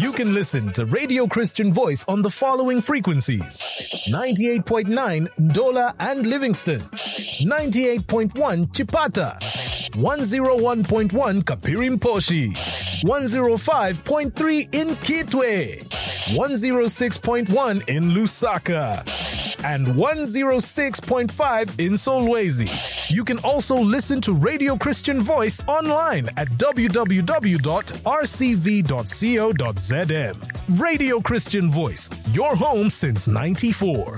You can listen to Radio Christian Voice on the following frequencies: 98.9 Ndola and Livingston, 98.1 Chipata, 101.1 Kapirimposhi, 105.3 in Kitwe, 106.1 in Lusaka, and 106.5 in Solwezi. You can also listen to Radio Christian Voice online at www.rcv.co.zm. Radio Christian Voice, your home since '94.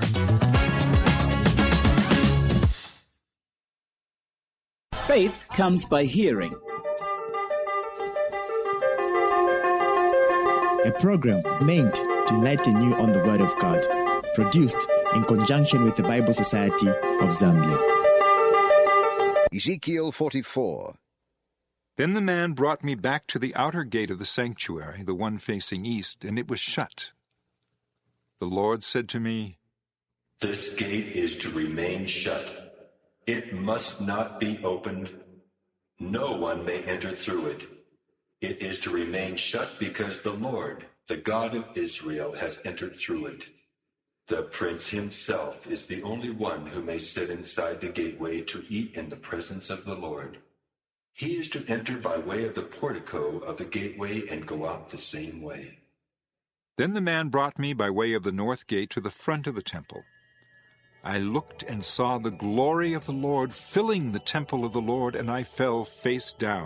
Faith comes by hearing. A program meant to lighten you on the Word of God, produced in conjunction with the Bible Society of Zambia. Ezekiel 44. Then the man brought me back to the outer gate of the sanctuary, the one facing east, and it was shut. The Lord said to me, "This gate is to remain shut. It must not be opened. No one may enter through it. It is to remain shut because the Lord, the God of Israel, has entered through it. The prince himself is the only one who may sit inside the gateway to eat in the presence of the Lord. He is to enter by way of the portico of the gateway and go out the same way." Then the man brought me by way of the north gate to the front of the temple. I looked and saw the glory of the Lord filling the temple of the Lord, and I fell face down.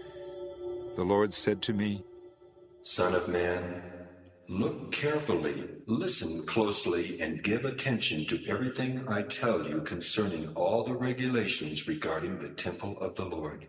The Lord said to me, "Son of man, look carefully, listen closely, and give attention to everything I tell you concerning all the regulations regarding the temple of the Lord.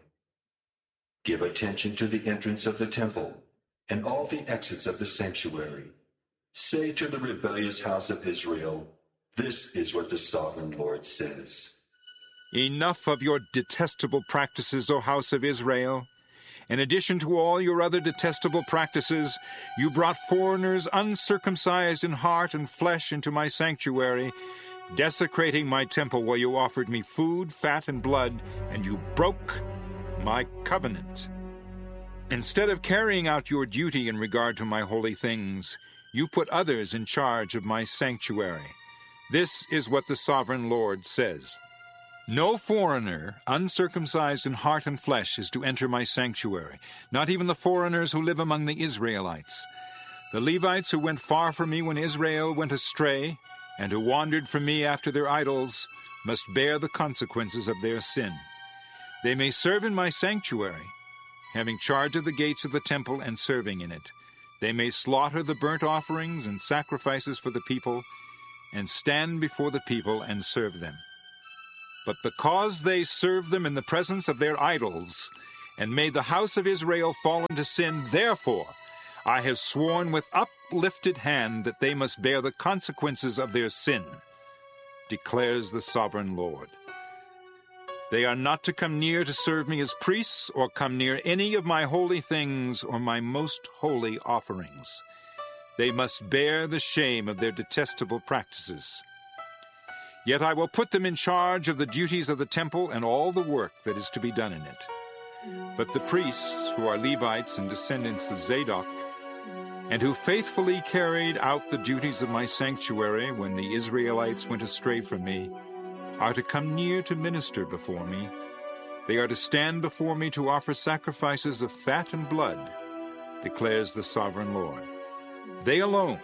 Give attention to the entrance of the temple and all the exits of the sanctuary. Say to the rebellious house of Israel, 'This is what the sovereign Lord says.'" Enough of your detestable practices, O house of Israel. In addition to all your other detestable practices, you brought foreigners uncircumcised in heart and flesh into my sanctuary, desecrating my temple while you offered me food, fat, and blood, and you broke my covenant. Instead of carrying out your duty in regard to my holy things, you put others in charge of my sanctuary. This is what the sovereign Lord says. No foreigner, uncircumcised in heart and flesh, is to enter my sanctuary, not even the foreigners who live among the Israelites. The Levites who went far from me when Israel went astray, and who wandered from me after their idols, must bear the consequences of their sin. They may serve in my sanctuary, having charge of the gates of the temple and serving in it. They may slaughter the burnt offerings and sacrifices for the people, and stand before the people and serve them. But because they serve them in the presence of their idols, and made the house of Israel fall into sin, therefore I have sworn with uplifted hand that they must bear the consequences of their sin, declares the sovereign Lord. They are not to come near to serve me as priests, or come near any of my holy things or my most holy offerings. They must bear the shame of their detestable practices. Yet I will put them in charge of the duties of the temple and all the work that is to be done in it. But the priests, who are Levites and descendants of Zadok, and who faithfully carried out the duties of my sanctuary when the Israelites went astray from me, are to come near to minister before me. They are to stand before me to offer sacrifices of fat and blood, declares the sovereign Lord. They alone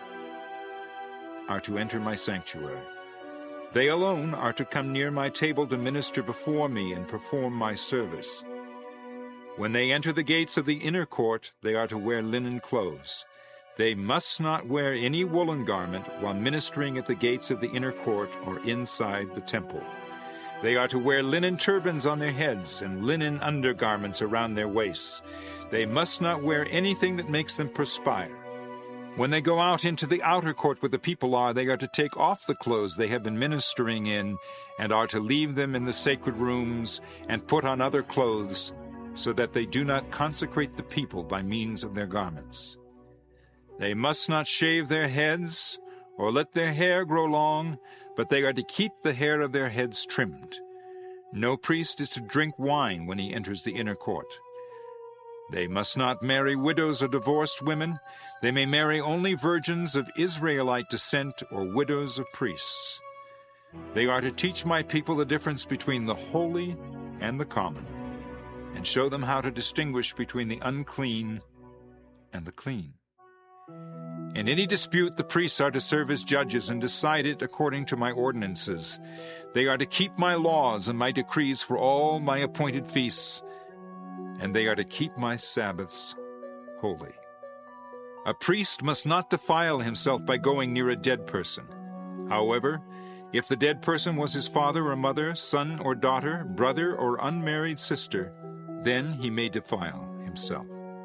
are to enter my sanctuary. They alone are to come near my table to minister before me and perform my service. When they enter the gates of the inner court, they are to wear linen clothes. They must not wear any woolen garment while ministering at the gates of the inner court or inside the temple. They are to wear linen turbans on their heads and linen undergarments around their waists. They must not wear anything that makes them perspire. When they go out into the outer court where the people are, they are to take off the clothes they have been ministering in and are to leave them in the sacred rooms and put on other clothes, so that they do not consecrate the people by means of their garments. They must not shave their heads or let their hair grow long, but they are to keep the hair of their heads trimmed. No priest is to drink wine when he enters the inner court. They must not marry widows or divorced women. They may marry only virgins of Israelite descent or widows of priests. They are to teach my people the difference between the holy and the common, and show them how to distinguish between the unclean and the clean. In any dispute, the priests are to serve as judges and decide it according to my ordinances. They are to keep my laws and my decrees for all my appointed feasts, and they are to keep my Sabbaths holy. A priest must not defile himself by going near a dead person. However, if the dead person was his father or mother, son or daughter, brother or unmarried sister, then he may defile himself.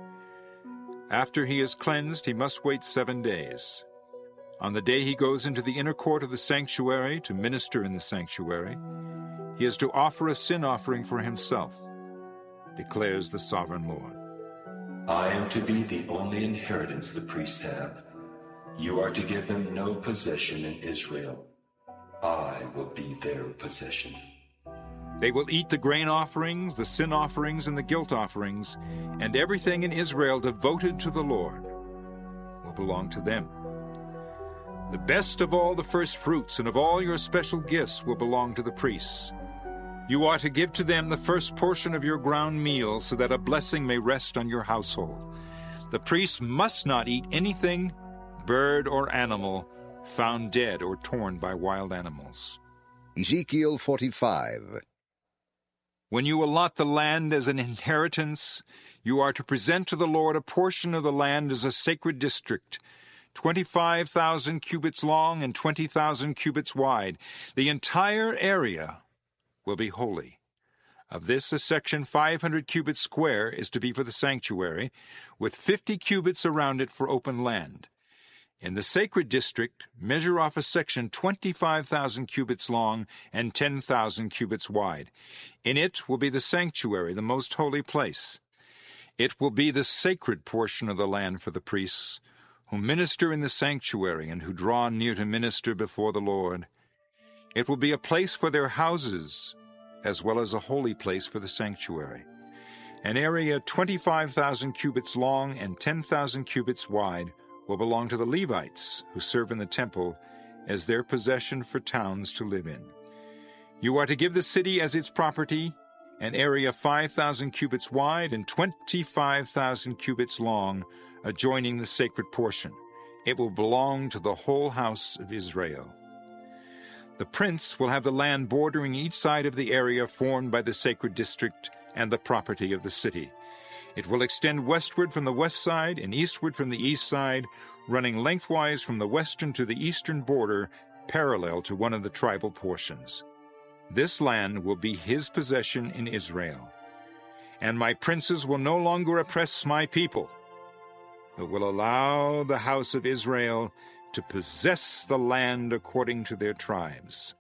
After he is cleansed, he must wait 7 days. On the day he goes into the inner court of the sanctuary to minister in the sanctuary, he is to offer a sin offering for himself, declares the sovereign Lord. I am to be the only inheritance the priests have. You are to give them no possession in Israel. I will be their possession. They will eat the grain offerings, the sin offerings, and the guilt offerings, and everything in Israel devoted to the Lord will belong to them. The best of all the first fruits and of all your special gifts will belong to the priests. You are to give to them the first portion of your ground meal, so that a blessing may rest on your household. The priests must not eat anything, bird or animal, found dead or torn by wild animals. Ezekiel 45. When you allot the land as an inheritance, you are to present to the Lord a portion of the land as a sacred district, 25,000 cubits long and 20,000 cubits wide. The entire area will be holy. Of this, a section 500 cubits square is to be for the sanctuary, with 50 cubits around it for open land. In the sacred district, measure off a section 25,000 cubits long and 10,000 cubits wide. In it will be the sanctuary, the most holy place. It will be the sacred portion of the land for the priests, who minister in the sanctuary and who draw near to minister before the Lord. It will be a place for their houses, as well as a holy place for the sanctuary. An area 25,000 cubits long and 10,000 cubits wide will belong to the Levites, who serve in the temple, as their possession for towns to live in. You are to give the city as its property an area 5,000 cubits wide and 25,000 cubits long, adjoining the sacred portion. It will belong to the whole house of Israel. The prince will have the land bordering each side of the area formed by the sacred district and the property of the city. It will extend westward from the west side and eastward from the east side, running lengthwise from the western to the eastern border, parallel to one of the tribal portions. This land will be his possession in Israel. And my princes will no longer oppress my people, but will allow the house of Israel to possess the land according to their tribes.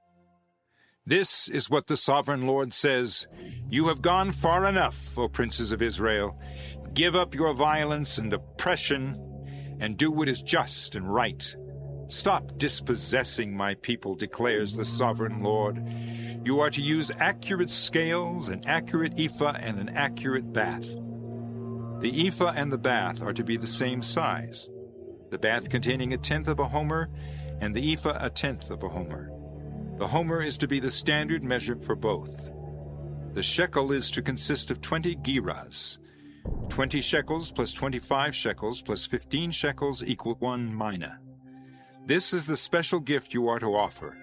This is what the sovereign Lord says: You have gone far enough, O princes of Israel. Give up your violence and oppression, and do what is just and right. Stop dispossessing my people, declares the sovereign Lord. You are to use accurate scales, an accurate ephah, and an accurate bath. The ephah and the bath are to be the same size, the bath containing 1/10 of a homer, and the ephah 1/10 of a homer. The homer is to be the standard measure for both. The shekel is to consist of 20 gerahs. 20 shekels plus 25 shekels plus 15 shekels equal 1 mina. This is the special gift you are to offer: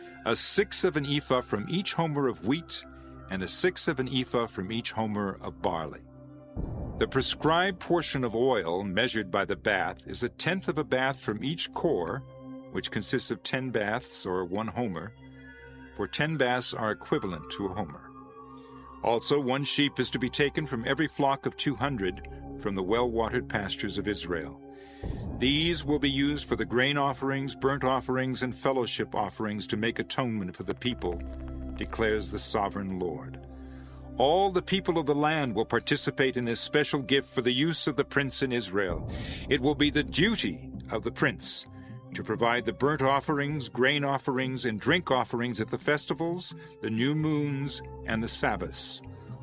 1/6 of an ephah from each homer of wheat, and 1/6 of an ephah from each homer of barley. The prescribed portion of oil measured by the bath is 1/10 of a bath from each core, which consists of 10 baths or 1 homer, for 10 baths are equivalent to a homer. Also, 1 sheep is to be taken from every flock of 200 from the well-watered pastures of Israel. These will be used for the grain offerings, burnt offerings, and fellowship offerings to make atonement for the people, declares the sovereign Lord. All the people of the land will participate in this special gift for the use of the prince in Israel. It will be the duty of the prince to provide the burnt offerings, grain offerings, and drink offerings at the festivals, the new moons, and the Sabbaths.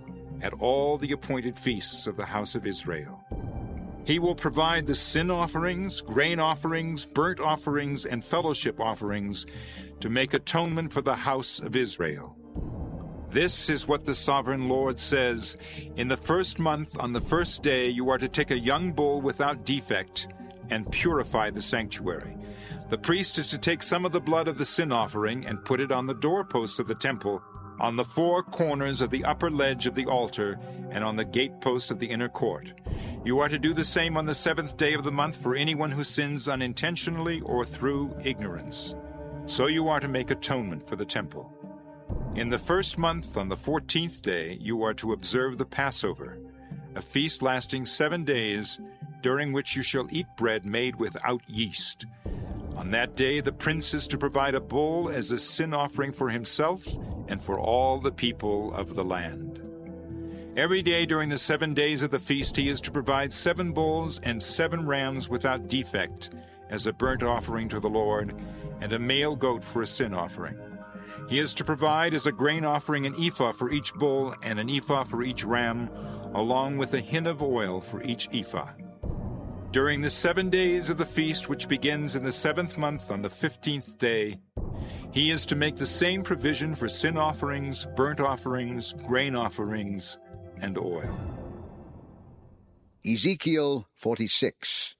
at all the appointed feasts of the house of Israel. He will provide the sin offerings, grain offerings, burnt offerings, and fellowship offerings to make atonement for the house of Israel. This is what the sovereign Lord says: in the first month, on the first day, you are to take a young bull without defect and purify the sanctuary. The priest is to take some of the blood of the sin offering and put it on the doorposts of the temple, on the four corners of the upper ledge of the altar, and on the gatepost of the inner court. You are to do the same on the seventh day of the month for anyone who sins unintentionally or through ignorance. So you are to make atonement for the temple. In the first month, on the 14th day, you are to observe the Passover, a feast lasting 7 days, during which you shall eat bread made without yeast. On that day, the prince is to provide a bull as a sin offering for himself and for all the people of the land. Every day during the 7 days of the feast, he is to provide 7 bulls and 7 rams without defect as a burnt offering to the Lord, and a male goat for a sin offering. He is to provide as a grain offering an ephah for each bull and an ephah for each ram, along with a hin of oil for each ephah. During the 7 days of the feast, which begins in the 7th month on the 15th day, he is to make the same provision for sin offerings, burnt offerings, grain offerings, and oil. Ezekiel 46.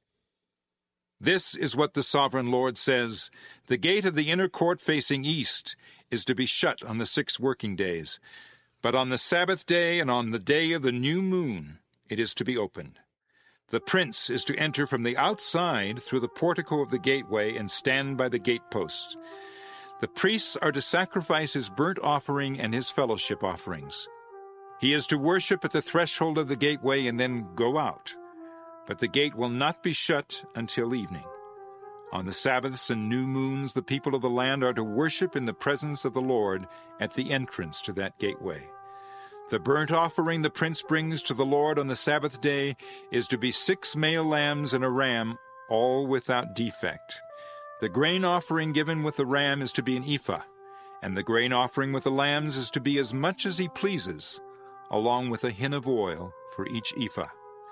This is what the sovereign Lord says: the gate of the inner court facing east is to be shut on the 6 working days, but on the Sabbath day and on the day of the new moon it is to be opened. The prince is to enter from the outside through the portico of the gateway and stand by the gateposts. The priests are to sacrifice his burnt offering and his fellowship offerings. He is to worship at the threshold of the gateway and then go out, but the gate will not be shut until evening. On the Sabbaths and new moons, the people of the land are to worship in the presence of the Lord at the entrance to that gateway. The burnt offering the prince brings to the Lord on the Sabbath day is to be 6 male lambs and a ram, all without defect. The grain offering given with the ram is to be an ephah, and the grain offering with the lambs is to be as much as he pleases, along with a hin of oil for each ephah.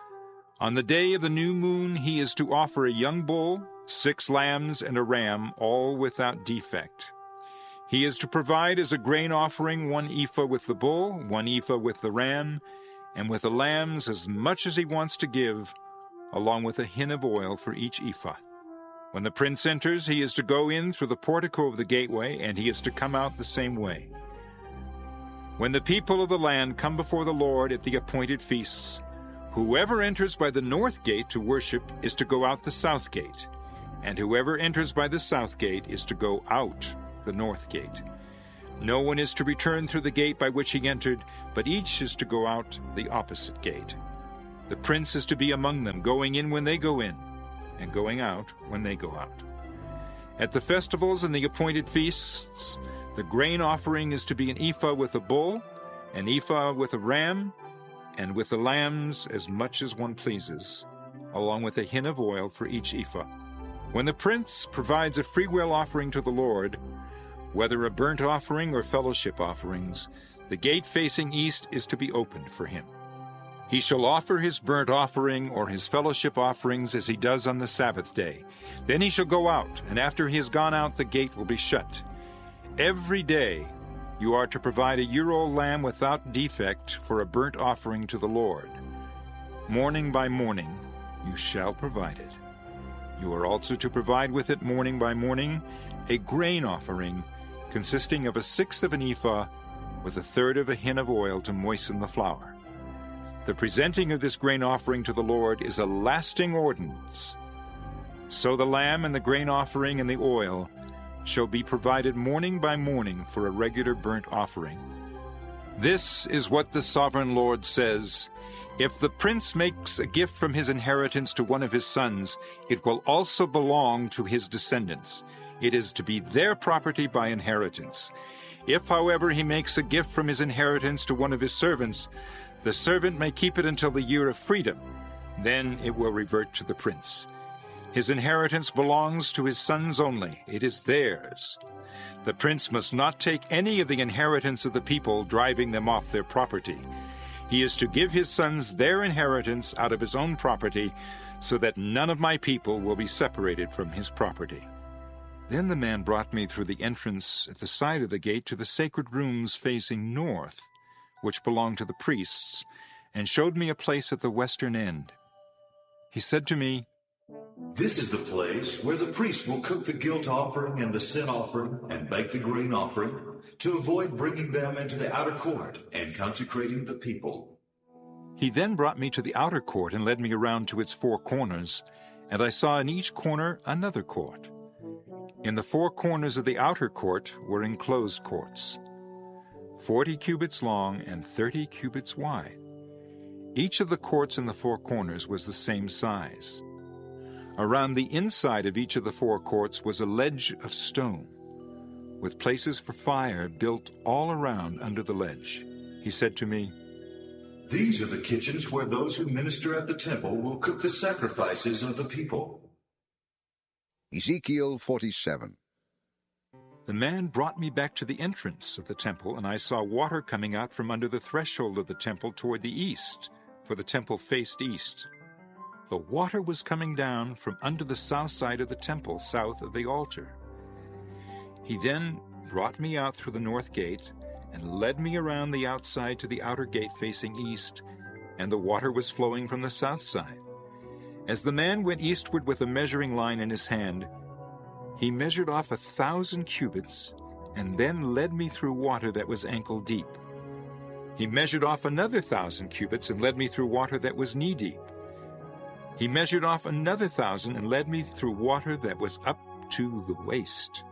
On the day of the new moon he is to offer a young bull, 6 lambs, and a ram, all without defect. He is to provide as a grain offering 1 ephah with the bull, 1 ephah with the ram, and with the lambs as much as he wants to give, along with a hin of oil for each ephah. When the prince enters, he is to go in through the portico of the gateway, and he is to come out the same way. When the people of the land come before the Lord at the appointed feasts, whoever enters by the north gate to worship is to go out the south gate, and whoever enters by the south gate is to go out the north gate. No one is to return through the gate by which he entered, but each is to go out the opposite gate. The prince is to be among them, going in when they go in, and going out when they go out. At the festivals and the appointed feasts, the grain offering is to be an ephah with a bull, an ephah with a ram, and with the lambs as much as one pleases, along with a hin of oil for each ephah. When the prince provides a freewill offering to the Lord, whether a burnt offering or fellowship offerings, the gate facing east is to be opened for him. He shall offer his burnt offering or his fellowship offerings as he does on the Sabbath day. Then he shall go out, and after he has gone out, the gate will be shut. Every day you are to provide a year-old lamb without defect for a burnt offering to the Lord. Morning by morning you shall provide it. You are also to provide with it morning by morning a grain offering consisting of 1/6 of an ephah with 1/3 of a hin of oil to moisten the flour. The presenting of this grain offering to the Lord is a lasting ordinance. So the lamb and the grain offering and the oil shall be provided morning by morning for a regular burnt offering. This is what the sovereign Lord says: if the prince makes a gift from his inheritance to one of his sons, it will also belong to his descendants. It is to be their property by inheritance. If, however, he makes a gift from his inheritance to one of his servants, the servant may keep it until the year of freedom. Then it will revert to the prince. His inheritance belongs to his sons only. It is theirs. The prince must not take any of the inheritance of the people, driving them off their property. He is to give his sons their inheritance out of his own property, so that none of my people will be separated from his property." Then the man brought me through the entrance at the side of the gate to the sacred rooms facing north, which belonged to the priests, and showed me a place at the western end. He said to me, "This is the place where the priest will cook the guilt offering and the sin offering and bake the grain offering, to avoid bringing them into the outer court and consecrating the people." He then brought me to the outer court and led me around to its 4 corners, and I saw in each corner another court. In the 4 corners of the outer court were enclosed courts, 40 cubits long and 30 cubits wide. Each of the courts in the 4 corners was the same size. Around the inside of each of the 4 courts was a ledge of stone, with places for fire built all around under the ledge. He said to me, "These are the kitchens where those who minister at the temple will cook the sacrifices of the people." Ezekiel 47. The man brought me back to the entrance of the temple, and I saw water coming out from under the threshold of the temple toward the east, for the temple faced east. The water was coming down from under the south side of the temple, south of the altar. He then brought me out through the north gate and led me around the outside to the outer gate facing east, and the water was flowing from the south side. As the man went eastward with a measuring line in his hand, he measured off 1,000 cubits and then led me through water that was ankle deep. He measured off another 1,000 cubits and led me through water that was knee deep. He measured off another 1,000 and led me through water that was up to the waist.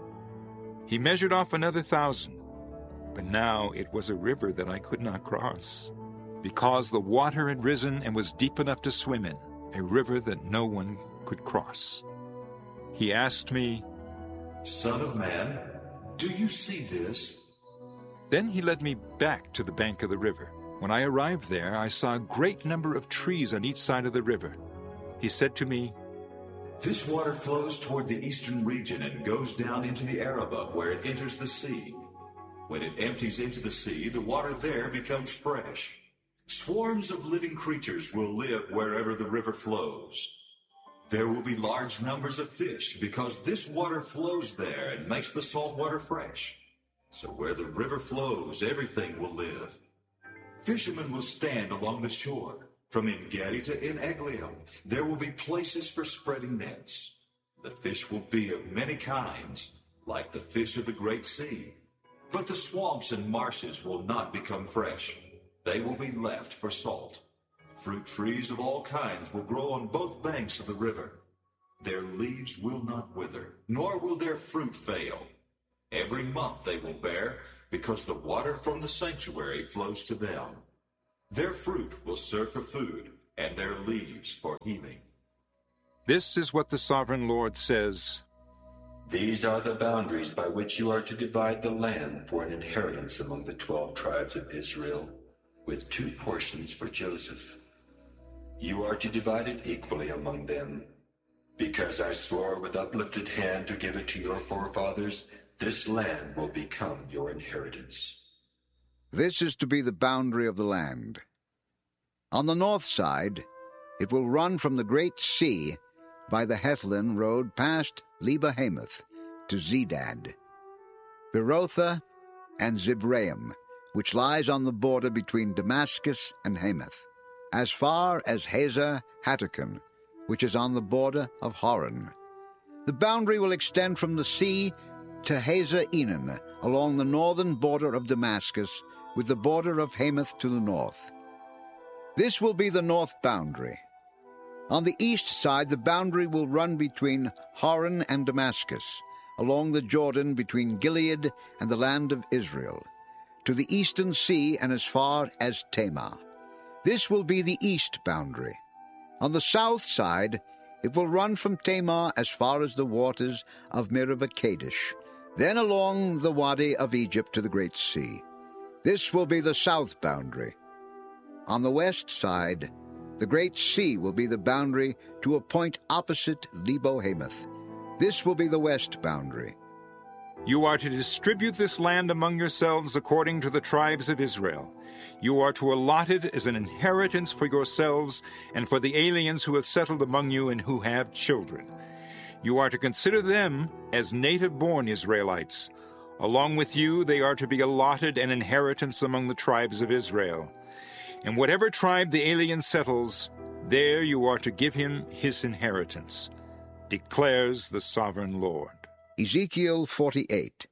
He measured off another 1,000, but now it was a river that I could not cross, because the water had risen and was deep enough to swim in, a river that no one could cross. He asked me, "Son of man, do you see this?" Then he led me back to the bank of the river. When I arrived there, I saw a great number of trees on each side of the river. He said to me, "This water flows toward the eastern region and goes down into the Arabah, where it enters the sea. When it empties into the sea, the water there becomes fresh. Swarms of living creatures will live wherever the river flows. There will be large numbers of fish, because this water flows there and makes the salt water fresh. So where the river flows, everything will live. Fishermen will stand along the shore. From En-Gedi to En-Eglaim, there will be places for spreading nets. The fish will be of many kinds, like the fish of the Great Sea. But the swamps and marshes will not become fresh. They will be left for salt. Fruit trees of all kinds will grow on both banks of the river. Their leaves will not wither, nor will their fruit fail. Every month they will bear, because the water from the sanctuary flows to them. Their fruit will serve for food, and their leaves for healing." This is what the Sovereign Lord says. These are the boundaries by which you are to divide the land for an inheritance among the 12 tribes of Israel, with 2 portions for Joseph. You are to divide it equally among them. Because I swore with uplifted hand to give it to your forefathers, this land will become your inheritance. This is to be the boundary of the land. On the north side, it will run from the Great Sea by the Hethlon road past Lebo-Hamath to Zedad, Berotha, and Zibraim, which lies on the border between Damascus and Hamath, as far as Hazar Hatticon, which is on the border of Horon. The boundary will extend from the sea to Hazar Enan, along the northern border of Damascus, with the border of Hamath to the north. This will be the north boundary. On the east side, the boundary will run between Horon and Damascus, along the Jordan between Gilead and the land of Israel, to the eastern sea and as far as Tamar. This will be the east boundary. On the south side, it will run from Tamar as far as the waters of Meribah Kadesh, then along the Wadi of Egypt to the Great Sea. This will be the south boundary. On the west side, the Great Sea will be the boundary to a point opposite Lebo-Hamath. This will be the west boundary. You are to distribute this land among yourselves according to the tribes of Israel. You are to allot it as an inheritance for yourselves and for the aliens who have settled among you and who have children. You are to consider them as native-born Israelites. Along with you, they are to be allotted an inheritance among the tribes of Israel. And whatever tribe the alien settles, there you are to give him his inheritance, declares the sovereign Lord. Ezekiel 48.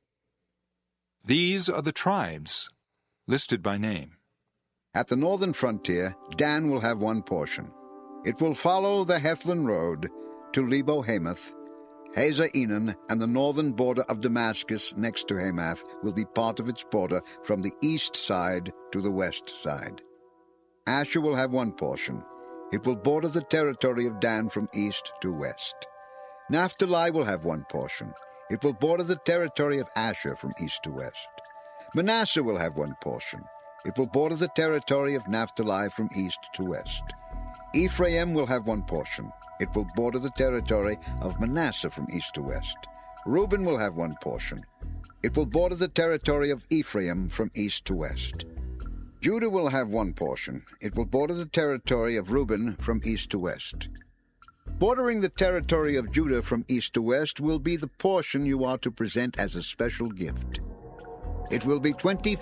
These are the tribes listed by name. At the northern frontier, Dan will have one portion. It will follow the Hethlon road to Lebo-Hamath. Hazar-Enan and the northern border of Damascus next to Hamath will be part of its border from the east side to the west side. Asher will have one portion. It will border the territory of Dan from east to west. Naphtali will have one portion. It will border the territory of Asher from east to west. Manasseh will have one portion. It will border the territory of Naphtali from east to west. Ephraim will have one portion. It will border the territory of Manasseh from east to west. Reuben will have one portion. It will border the territory of Ephraim from east to west. Judah will have one portion. It will border the territory of Reuben from east to west. Bordering the territory of Judah from east to west will be the portion you are to present as a special gift. It will be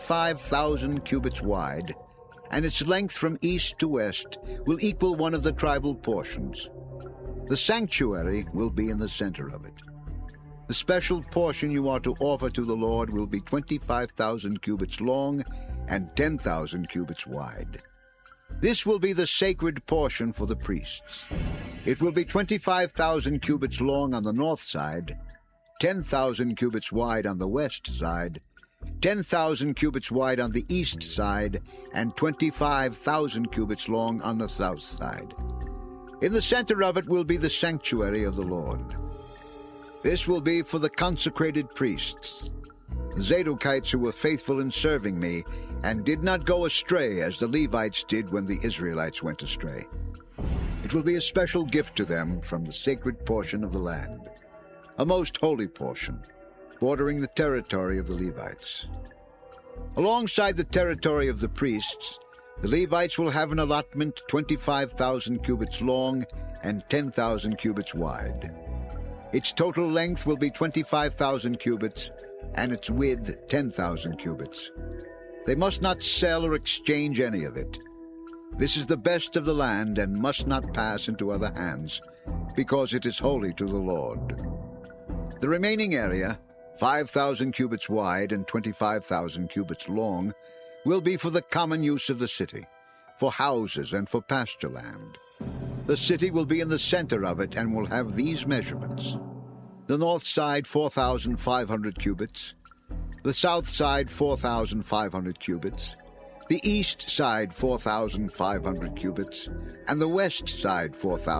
25,000 cubits wide, and its length from east to west will equal one of the tribal portions. The sanctuary will be in the center of it. The special portion you are to offer to the Lord will be 25,000 cubits long and 10,000 cubits wide. This will be the sacred portion for the priests. It will be 25,000 cubits long on the north side, 10,000 cubits wide on the west side, 10,000 cubits wide on the east side, and 25,000 cubits long on the south side. In the center of it will be the sanctuary of the Lord. This will be for the consecrated priests, the Zadokites who were faithful in serving me and did not go astray as the Levites did when the Israelites went astray. It will be a special gift to them from the sacred portion of the land, a most holy portion, bordering the territory of the Levites. Alongside the territory of the priests, the Levites will have an allotment 25,000 cubits long and 10,000 cubits wide. Its total length will be 25,000 cubits, and its width 10,000 cubits. They must not sell or exchange any of it. This is the best of the land and must not pass into other hands, because it is holy to the Lord. The remaining area, 5,000 cubits wide and 25,000 cubits long, will be for the common use of the city, for houses and for pasture land. The city will be in the center of it and will have these measurements: the north side 4,500 cubits, the south side 4,500 cubits, the east side 4,500 cubits, and the west side 4,000.